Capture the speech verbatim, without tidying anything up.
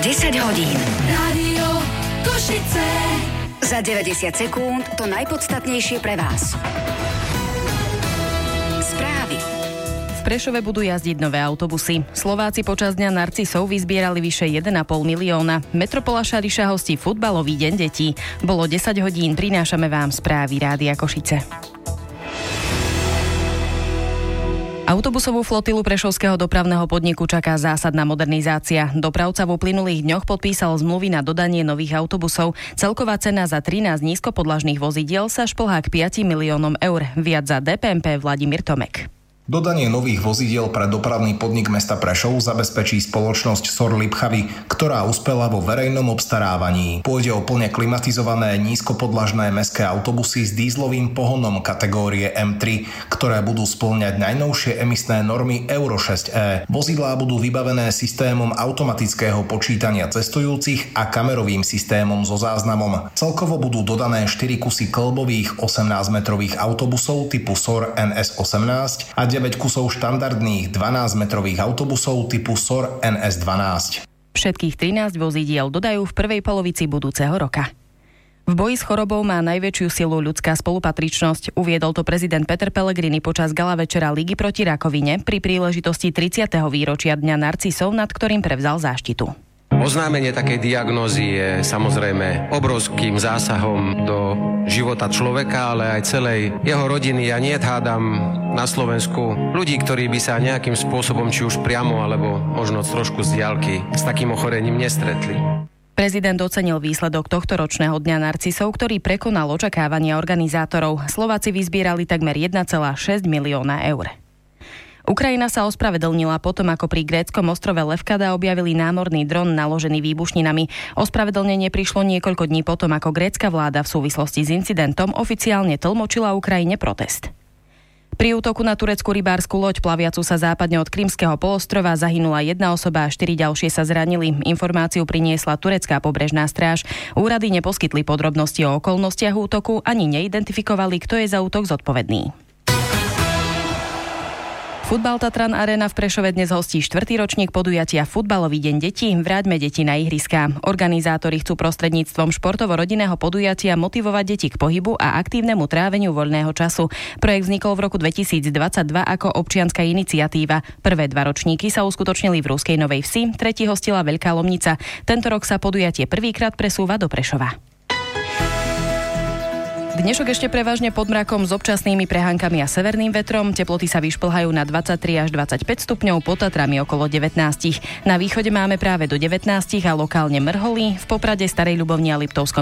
desať hodín. Rádio Košice. Za deväťdesiat sekúnd to najpodstatnejšie pre vás. Správy. V Prešove budú jazdiť nové autobusy. Slováci počas dňa narcisov vyzbierali vyše jeden a pol milióna. Metropola Šariša hostí futbalový deň detí. Bolo desať hodín, prinášame vám správy Rádia Košice. Autobusovú flotilu prešovského dopravného podniku čaká zásadná modernizácia. Dopravca v uplynulých dňoch podpísal zmluvy na dodanie nových autobusov. Celková cena za trinásť nízkopodlažných vozidiel sa šplhá k piatim miliónom eur. Viac za dé pé em pé Vladimír Tomek. Dodanie nových vozidiel pre dopravný podnik mesta Prešov zabezpečí spoločnosť es ó er Lipchavy, ktorá uspela vo verejnom obstarávaní. Pôjde o plne klimatizované nízkopodlažné mestské autobusy s dízlovým pohonom kategórie em tri, ktoré budú spĺňať najnovšie emisné normy Euro šesť é. Vozidlá budú vybavené systémom automatického počítania cestujúcich a kamerovým systémom so záznamom. Celkovo budú dodané štyri kusy kĺbových osemnásťmetrových autobusov typu es ó er en es osemnásť a deväť kusov štandardných dvanásťmetrových autobusov typu es ó er en es dvanásť. Všetkých trinásť vozidiel dodajú v prvej polovici budúceho roka. V boji s chorobou má najväčšiu silu ľudská spolupatričnosť. Uviedol to prezident Peter Pellegrini počas gala večera Ligy proti rakovine pri príležitosti tridsiateho výročia Dňa narcisov, nad ktorým prevzal záštitu. Oznámenie takej diagnózy je samozrejme obrovským zásahom do života človeka, ale aj celej jeho rodiny. Ja niet hádam na Slovensku ľudí, ktorí by sa nejakým spôsobom, či už priamo, alebo možno trošku z diaľky, s takým ochorením nestretli. Prezident ocenil výsledok tohto ročného Dňa narcisov, ktorý prekonal očakávania organizátorov. Slováci vyzbierali takmer jeden celá šesť milióna eur. Ukrajina sa ospravedlnila potom, ako pri gréckom ostrove Levkada objavili námorný dron naložený výbušninami. Ospravedlnenie prišlo niekoľko dní potom, ako grécka vláda v súvislosti s incidentom oficiálne tlmočila Ukrajine protest. Pri útoku na tureckú rybársku loď plaviacu sa západne od Krymského polostrova zahynula jedna osoba a štyri ďalšie sa zranili. Informáciu priniesla turecká pobrežná stráž. Úrady neposkytli podrobnosti o okolnostiach útoku ani neidentifikovali, kto je za útok zodpovedný. Futbal Tatran Arena v Prešove dnes hostí štvrtý ročník podujatia Futbalový deň detí. Vráťme deti na ihriská. Organizátori chcú prostredníctvom športovo-rodinného podujatia motivovať deti k pohybu a aktívnemu tráveniu voľného času. Projekt vznikol v roku dvetisícdvadsaťdva ako občianska iniciatíva. Prvé dva ročníky sa uskutočnili v Ruskej Novej Vsi, tretí hostila Veľká Lomnica. Tento rok sa podujatie prvýkrát presúva do Prešova. Dnešok ešte prevažne pod mrakom s občasnými prehánkami a severným vetrom. Teploty sa vyšplhajú na dvadsaťtri až dvadsaťpäť stupňov, pod Tatrami okolo devätnásť. Na východe máme práve do devätnásť a lokálne mrholí. V Poprade, Starej Ľubovni a Liptovskom